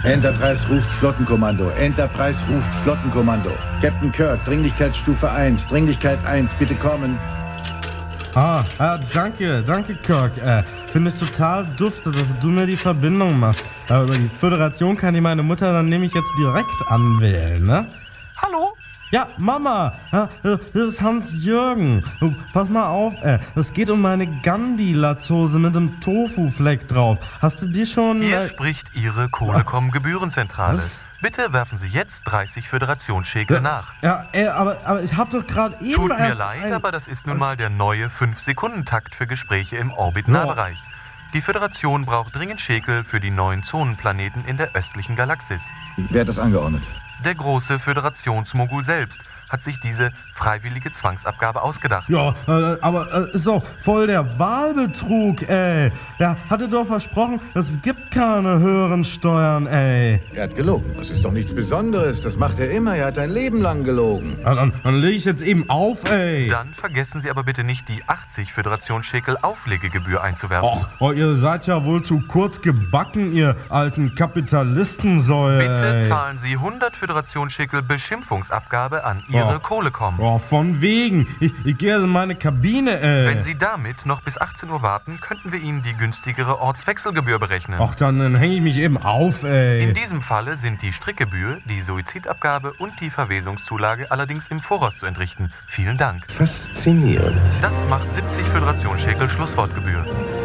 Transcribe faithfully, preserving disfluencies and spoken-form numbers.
Enterprise ruft Flottenkommando. Enterprise ruft Flottenkommando. Captain Kirk, Dringlichkeitsstufe eins. Dringlichkeit eins, bitte kommen. Ah, äh, danke, danke Kirk. Äh, finde ich total dufte, dass du mir die Verbindung machst. Aber über die Föderation kann ich meine Mutter dann nämlich jetzt direkt anwählen, ne? Hallo? Ja, Mama, ja, das ist Hans-Jürgen. Du, pass mal auf, ey. Es geht um meine Gandhi-Latzhose mit dem Tofu-Fleck drauf. Hast du die schon... Hier äh, spricht Ihre Kohlekom-Gebührenzentrale. Was? Bitte werfen Sie jetzt dreißig Föderationsschekel ja, nach. Ja, ey, aber, aber ich hab doch gerade eben Tut mir erst leid, ein- aber das ist nun mal der neue fünf Sekunden Takt für Gespräche im Orbit-Nahbereich. Die Föderation braucht dringend Schekel für die neuen Zonenplaneten in der östlichen Galaxis. Wer hat das angeordnet? Der große Föderationsmogul selbst hat sich diese freiwillige Zwangsabgabe ausgedacht. Ja, äh, aber äh, ist doch voll der Wahlbetrug, ey. Der hatte doch versprochen, es gibt keine höheren Steuern, ey. Er hat gelogen. Das ist doch nichts Besonderes. Das macht er immer. Er hat ein Leben lang gelogen. Ja, dann, dann leg ich jetzt eben auf, ey. Dann vergessen Sie aber bitte nicht, die achtzig Föderationsschekel Auflegegebühr einzuwerfen. Och, oh, ihr seid ja wohl zu kurz gebacken, ihr alten Kapitalistensäue. Bitte ey. zahlen Sie hundert Föderationsschekel Beschimpfungsabgabe an Ihre Oh. Kohlekom. Oh, von wegen. Ich, ich gehe in meine Kabine, ey. Wenn Sie damit noch bis achtzehn Uhr warten, könnten wir Ihnen die günstigere Ortswechselgebühr berechnen. Ach, dann, dann hänge ich mich eben auf, ey. In diesem Falle sind die Strickgebühr, die Suizidabgabe und die Verwesungszulage allerdings im Voraus zu entrichten. Vielen Dank. Faszinierend. Das macht siebzig Föderationsschekel Schlusswortgebühr.